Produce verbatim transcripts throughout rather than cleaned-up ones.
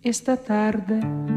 esta tarde,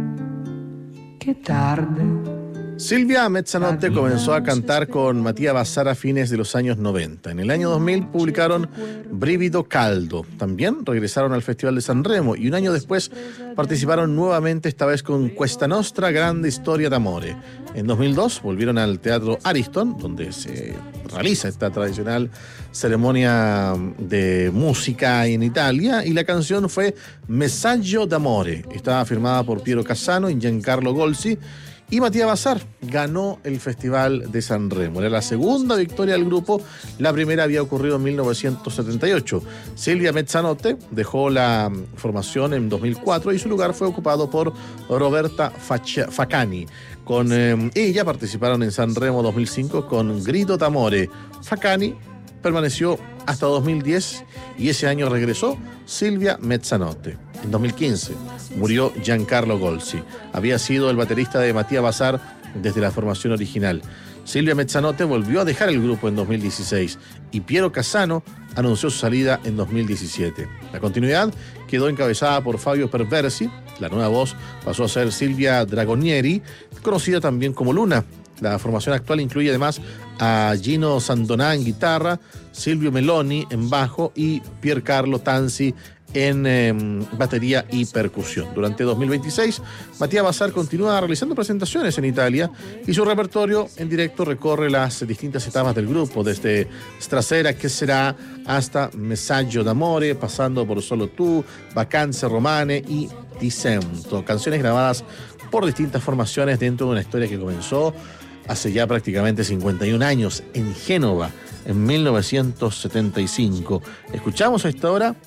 qué tarde. Silvia Mezzanotte comenzó a cantar con Mattia Bazar a fines de los años noventa. En el año dos mil publicaron Brivido Caldo. También regresaron al Festival de Sanremo y un año después participaron nuevamente, esta vez con Questa Nostra Grande Storia d'Amore. En dos mil dos volvieron al Teatro Ariston, donde se realiza esta tradicional ceremonia de música en Italia, y la canción fue Messaggio d'Amore. Estaba firmada por Piero Cassano y Giancarlo Golsi, y Mattia Bazar ganó el Festival de Sanremo. Era la segunda victoria del grupo, la primera había ocurrido en mil novecientos setenta y ocho. Silvia Mezzanotte dejó la formación en dos mil cuatro y su lugar fue ocupado por Roberta Facani. Con eh, ella participaron en Sanremo dos mil cinco con Grido d'Amore. Facani permaneció hasta dos mil diez y ese año regresó Silvia Mezzanotte. En dos mil quince murió Giancarlo Golsi. Había sido el baterista de Mattia Bazar desde la formación original. Silvia Mezzanotte volvió a dejar el grupo en dos mil dieciséis y Piero Cassano anunció su salida en dos mil diecisiete. La continuidad quedó encabezada por Fabio Perversi. La nueva voz pasó a ser Silvia Dragonieri, conocida también como Luna. La formación actual incluye además a Gino Sandonà en guitarra, Silvio Meloni en bajo y Piercarlo Tanzi en eh, batería y percusión. Durante dos mil veintiséis, Mattia Bazar continúa realizando presentaciones en Italia y su repertorio en directo recorre las distintas etapas del grupo, desde Strasera, que será, hasta Messaggio d'Amore, pasando por Solo tú, Vacanze Romane y Ti Sento, canciones grabadas por distintas formaciones dentro de una historia que comenzó hace ya prácticamente cincuenta y un años en Génova, en mil novecientos setenta y cinco. Escuchamos a esta hora,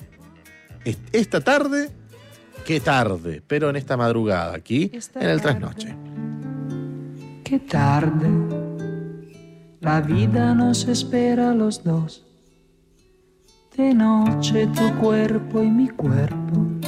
esta tarde, qué tarde, pero en esta madrugada, aquí esta en el Trasnoche. Qué tarde, la vida nos espera a los dos. De noche tu cuerpo y mi cuerpo